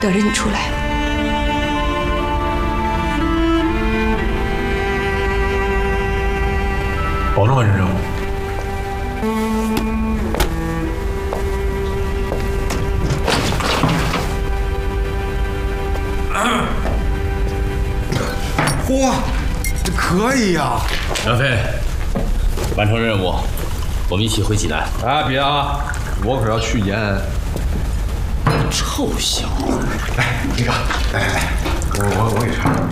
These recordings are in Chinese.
得认出来了。 保证完成任务。 嚯，这可以呀！ 杨飞，完成任务，我们一起回济南。 哎，别啊，我可要去延安。 臭小子！ 来，那个，来，我给查。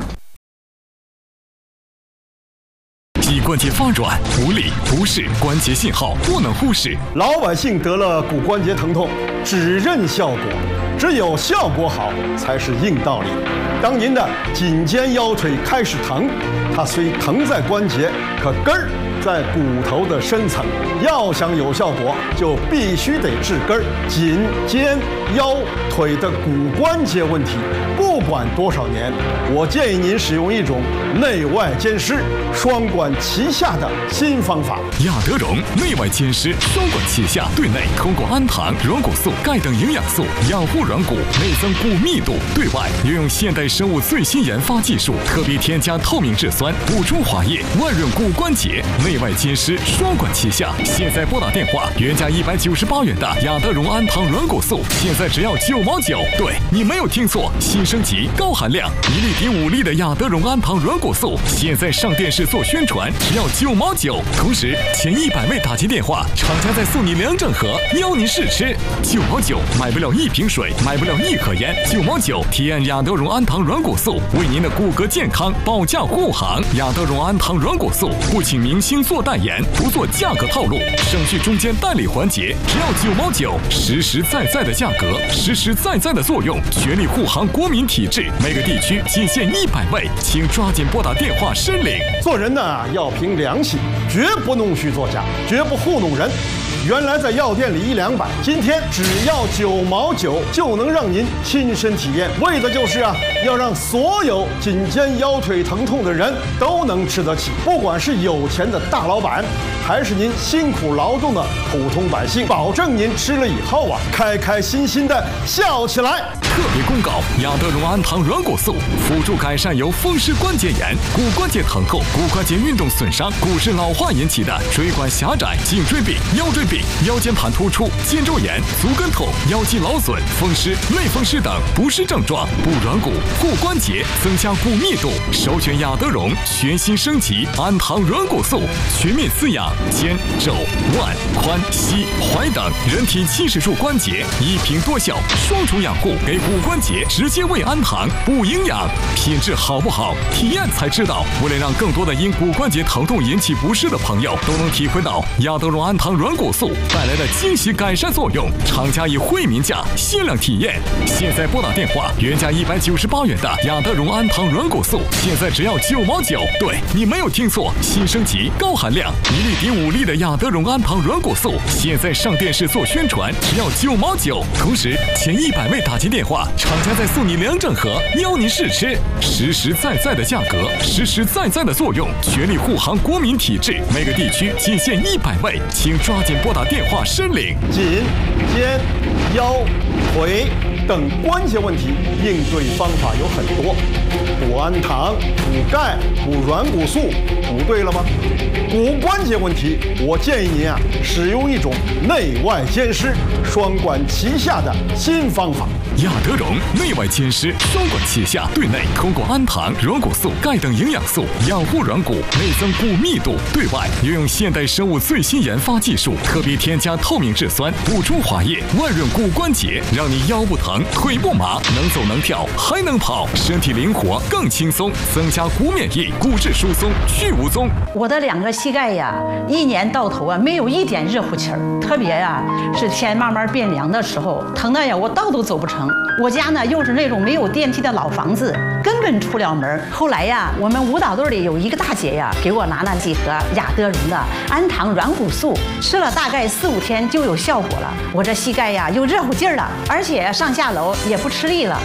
膝关节发软、无力、不适，关节信号不能忽视。 老百姓得了骨关节疼痛，只认效果，只有效果好才是硬道理。当您的颈肩腰腿开始疼，它虽疼在关节，可根儿在骨头的深层。要想有效果，就必须得治根儿。颈、肩、腰、腿的骨关节问题，不管多少年，我建议您使用一种内外兼施、双管齐下的新方法。 亚德荣内外兼施，双管齐下，对内通过氨糖、软骨素、钙等营养素养护软骨，内增骨密度；对外运用现代生物最新研发技术，特别添加透明质酸，补充滑液，万润骨关节，内外兼施，双管齐下。现在拨打电话，原价198元的亚德荣氨糖软骨素，现在只要9毛9。对，你没有听错，新升级高含量1粒抵5粒的亚德荣氨糖软骨素，现在上电视做宣传，只要9毛9。同时前100位打进电话，厂家再送你2整盒，邀您试吃。9毛9，买不了1瓶水，买不了1盒烟，9毛9体验亚德荣氨糖软骨素，为您的骨骼健康保驾护航。亚德荣氨糖软骨素不请明星做代言，不做价格套路，省去中间代理环节，只要9毛9，实实在在的价格，实实在在的作用，全力护航国民体质。每个地区仅限100位，请抓紧拨打电话申领。 做人呢要凭良心，绝不弄虚作假，绝不糊弄人。原来在药店里1、2百，今天只要9毛9就能让您亲身体验，为的就是要让所有颈肩腰腿疼痛的人都能吃得起，不管是有钱的大老板，还是您辛苦劳动的普通百姓，保证您吃了以后开开心心的笑起来。 特别公告：亚德荣氨糖软骨素辅助改善由风湿关节炎、骨关节疼痛、骨关节运动损伤、骨质老化引起的椎管狭窄、颈椎病、腰椎病、腰间盘突出、肩周炎、足跟痛、腰肌劳损、风湿、类风湿等不适症状，补软骨、护关节，增加骨密度。首选亚德荣全新升级氨糖软骨素，全面滋养肩、肘、腕、髋、膝、踝等人体70处关节，一瓶多效，双重养护，给骨关节直接喂氨糖补营养。品质好不好，体验才知道。为了让更多的因骨关节疼痛引起不适的朋友都能体会到亚德荣氨糖软骨素带来的惊喜改善作用，厂家以惠民价限量体验。现在拨打电话，原价198元的亚德荣氨糖软骨素，现在只要9毛9。对，你没有听错，新升级高含量1粒抵5粒的亚德荣氨糖软骨素，现在上电视做宣传，只要9毛9。同时前100位打进电话，厂家再送你2整盒，邀您试吃。实实在在的价格，实实在在的作用，全力护航国民体质。每个地区仅限100位，请抓紧拨打电话申领。 颈、肩、腰、腿等关节问题，应对方法有很多。补氨糖、补钙、补软骨素，补对了吗？骨关节问题，我建议您使用一种内外兼施、双管齐下的新方法。 亚德荣内外兼施，双管齐下，对内通过氨糖、软骨素、钙等营养素养护软骨，内增骨密度；对外运用现代生物最新研发技术，特别添加透明质酸，补充滑液，万润骨关节，让你腰不疼、腿不麻，能走能跳还能跑，身体灵活更轻松，增加骨免疫，骨质疏松去无踪。 我的2个膝盖一年到头没有一点热乎气儿，特别是天慢慢变凉的时候，疼的我道都走不成。我家呢又是那种没有电梯的老房子，根本出不了门。后来我们舞蹈队里有一个大姐给我拿了几盒亚德荣的氨糖软骨素，吃了大概4、5天就有效果了。我这膝盖又热乎劲儿了，而且上下楼也不吃力了。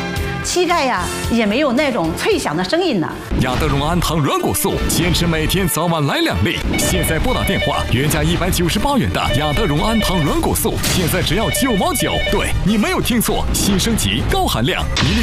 膝盖呀也没有那种脆响的声音了。 亚德荣安糖软骨素，坚持每天早晚来2粒。现在拨打电话，原价198元的亚德荣安糖软骨素，现在只要9毛9。对，你没有听错，新升级高含量，1粒